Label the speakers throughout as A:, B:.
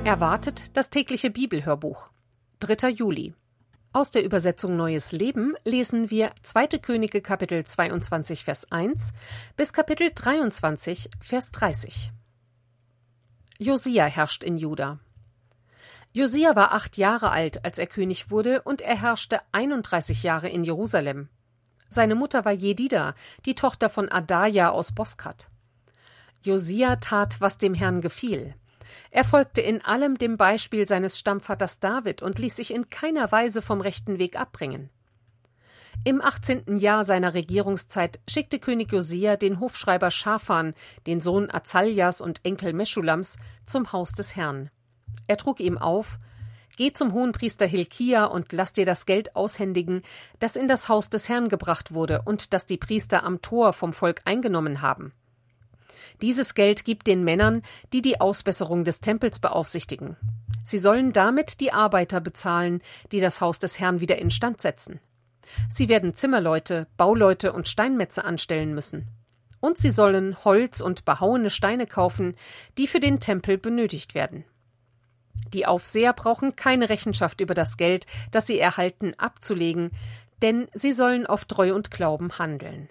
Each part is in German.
A: Erwartet das tägliche Bibelhörbuch. 3. Juli. Aus der Übersetzung Neues Leben lesen wir 2. Könige Kapitel 22, Vers 1 bis Kapitel 23, Vers 30. Josia herrscht in Juda. Josia war 8 Jahre alt, als er König wurde, und er herrschte 31 Jahre in Jerusalem. Seine Mutter war Jedida, die Tochter von Adaja aus Boskat. Josia tat, was dem Herrn gefiel. Er folgte in allem dem Beispiel seines Stammvaters David und ließ sich in keiner Weise vom rechten Weg abbringen. Im 18. Jahr seiner Regierungszeit schickte König Josia den Hofschreiber Schafan, den Sohn Azaljas und Enkel Meschulams, zum Haus des Herrn. Er trug ihm auf: Geh zum Hohenpriester Hilkia und lass dir das Geld aushändigen, das in das Haus des Herrn gebracht wurde und das die Priester am Tor vom Volk eingenommen haben. Dieses Geld gibt den Männern, die die Ausbesserung des Tempels beaufsichtigen. Sie sollen damit die Arbeiter bezahlen, die das Haus des Herrn wieder instand setzen. Sie werden Zimmerleute, Bauleute und Steinmetze anstellen müssen. Und sie sollen Holz und behauene Steine kaufen, die für den Tempel benötigt werden. Die Aufseher brauchen keine Rechenschaft über das Geld, das sie erhalten, abzulegen, denn sie sollen auf Treu und Glauben handeln.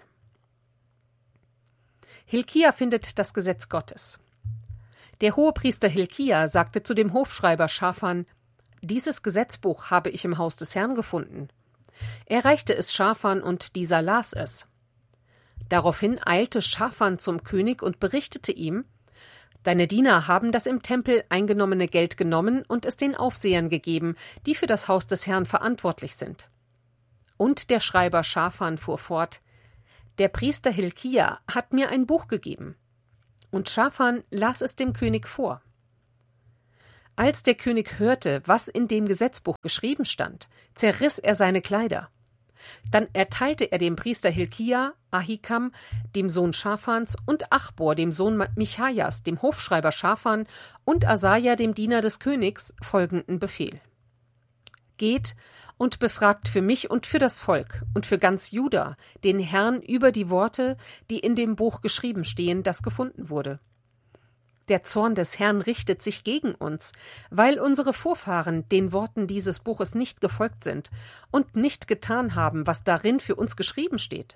A: Hilkia findet das Gesetz Gottes. Der Hohepriester Hilkia sagte zu dem Hofschreiber Schafan: Dieses Gesetzbuch habe ich im Haus des Herrn gefunden. Er reichte es Schafan und dieser las es. Daraufhin eilte Schafan zum König und berichtete ihm: Deine Diener haben das im Tempel eingenommene Geld genommen und es den Aufsehern gegeben, die für das Haus des Herrn verantwortlich sind. Und der Schreiber Schafan fuhr fort: Der Priester Hilkia hat mir ein Buch gegeben. Und Schafan las es dem König vor. Als der König hörte, was in dem Gesetzbuch geschrieben stand, zerriss er seine Kleider. Dann erteilte er dem Priester Hilkia, Ahikam, dem Sohn Schafans, und Achbor, dem Sohn Michajas, dem Hofschreiber Schafan, und Asaja, dem Diener des Königs, folgenden Befehl: Geht und befragt für mich und für das Volk und für ganz Juda den Herrn über die Worte, die in dem Buch geschrieben stehen, das gefunden wurde. Der Zorn des Herrn richtet sich gegen uns, weil unsere Vorfahren den Worten dieses Buches nicht gefolgt sind und nicht getan haben, was darin für uns geschrieben steht.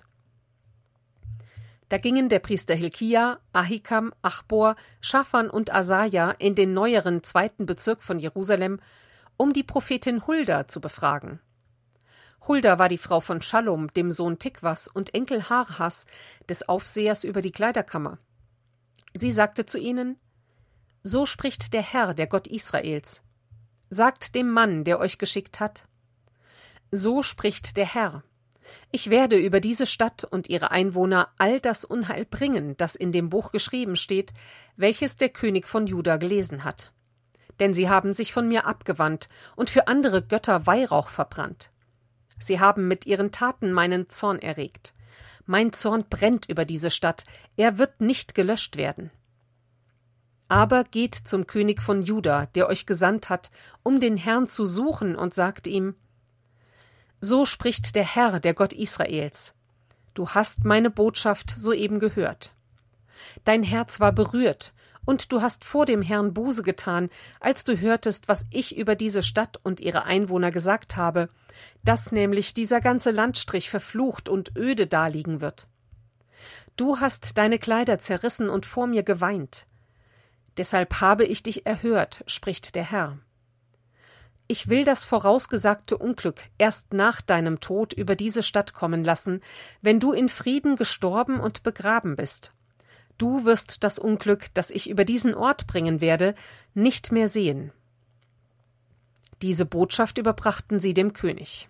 A: Da gingen der Priester Hilkia, Ahikam, Achbor, Schafan und Asaja in den neueren 2. Bezirk von Jerusalem, um die Prophetin Hulda zu befragen. Hulda war die Frau von Schallum, dem Sohn Tikwas und Enkel Harhas, des Aufsehers über die Kleiderkammer. Sie sagte zu ihnen: So spricht der Herr, der Gott Israels. Sagt dem Mann, der euch geschickt hat: So spricht der Herr: Ich werde über diese Stadt und ihre Einwohner all das Unheil bringen, das in dem Buch geschrieben steht, welches der König von Juda gelesen hat. Denn sie haben sich von mir abgewandt und für andere Götter Weihrauch verbrannt. Sie haben mit ihren Taten meinen Zorn erregt. Mein Zorn brennt über diese Stadt, er wird nicht gelöscht werden. Aber geht zum König von Juda, der euch gesandt hat, um den Herrn zu suchen, und sagt ihm: So spricht der Herr, der Gott Israels. Du hast meine Botschaft soeben gehört. Dein Herz war berührt, und du hast vor dem Herrn Buße getan, als du hörtest, was ich über diese Stadt und ihre Einwohner gesagt habe, dass nämlich dieser ganze Landstrich verflucht und öde daliegen wird. Du hast deine Kleider zerrissen und vor mir geweint. Deshalb habe ich dich erhört, spricht der Herr. Ich will das vorausgesagte Unglück erst nach deinem Tod über diese Stadt kommen lassen, wenn du in Frieden gestorben und begraben bist. Du wirst das Unglück, das ich über diesen Ort bringen werde, nicht mehr sehen. Diese Botschaft überbrachten sie dem König.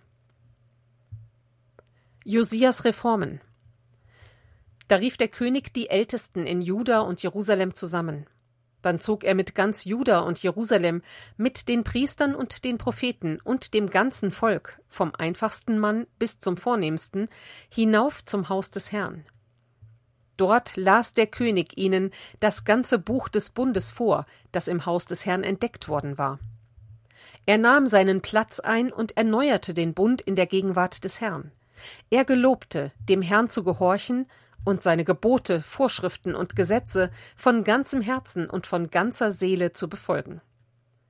A: Josias Reformen. Da rief der König die Ältesten in Juda und Jerusalem zusammen. Dann zog er mit ganz Juda und Jerusalem, mit den Priestern und den Propheten und dem ganzen Volk, vom einfachsten Mann bis zum vornehmsten, hinauf zum Haus des Herrn. Dort las der König ihnen das ganze Buch des Bundes vor, das im Haus des Herrn entdeckt worden war. Er nahm seinen Platz ein und erneuerte den Bund in der Gegenwart des Herrn. Er gelobte, dem Herrn zu gehorchen und seine Gebote, Vorschriften und Gesetze von ganzem Herzen und von ganzer Seele zu befolgen.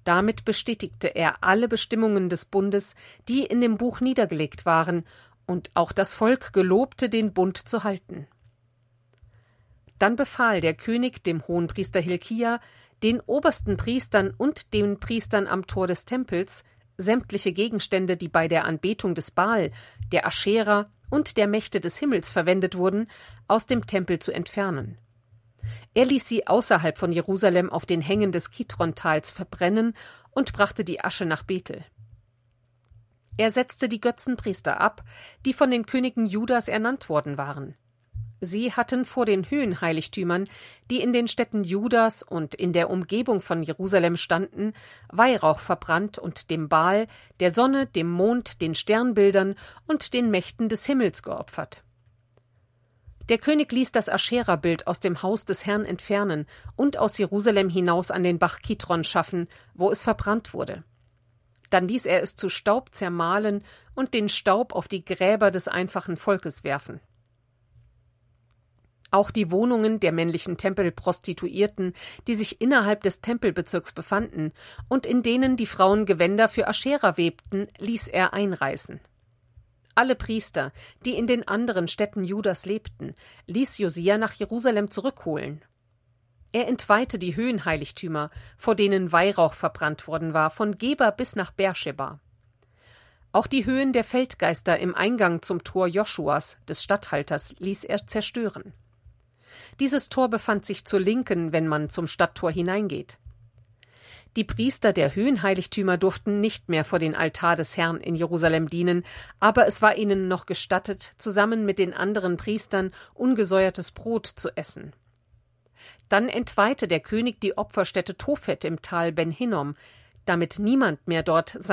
A: Damit bestätigte er alle Bestimmungen des Bundes, die in dem Buch niedergelegt waren, und auch das Volk gelobte, den Bund zu halten. Dann befahl der König dem Hohenpriester Hilkia, den obersten Priestern und den Priestern am Tor des Tempels, sämtliche Gegenstände, die bei der Anbetung des Baal, der Aschera und der Mächte des Himmels verwendet wurden, aus dem Tempel zu entfernen. Er ließ sie außerhalb von Jerusalem auf den Hängen des Kidron-Tals verbrennen und brachte die Asche nach Bethel. Er setzte die Götzenpriester ab, die von den Königen Judas ernannt worden waren. Sie hatten vor den Höhenheiligtümern, die in den Städten Judas und in der Umgebung von Jerusalem standen, Weihrauch verbrannt und dem Baal, der Sonne, dem Mond, den Sternbildern und den Mächten des Himmels geopfert. Der König ließ das Aschera-Bild aus dem Haus des Herrn entfernen und aus Jerusalem hinaus an den Bach Kidron schaffen, wo es verbrannt wurde. Dann ließ er es zu Staub zermahlen und den Staub auf die Gräber des einfachen Volkes werfen. Auch die Wohnungen der männlichen Tempelprostituierten, die sich innerhalb des Tempelbezirks befanden und in denen die Frauen Gewänder für Aschera webten, ließ er einreißen. Alle Priester, die in den anderen Städten Judas lebten, ließ Josia nach Jerusalem zurückholen. Er entweihte die Höhenheiligtümer, vor denen Weihrauch verbrannt worden war, von Geba bis nach Beersheba. Auch die Höhen der Feldgeister im Eingang zum Tor Joschuas, des Statthalters, ließ er zerstören. Dieses Tor befand sich zur Linken, wenn man zum Stadttor hineingeht. Die Priester der Höhenheiligtümer durften nicht mehr vor den Altar des Herrn in Jerusalem dienen, aber es war ihnen noch gestattet, zusammen mit den anderen Priestern ungesäuertes Brot zu essen. Dann entweihte der König die Opferstätte Tophet im Tal Ben Hinnom, damit niemand mehr dort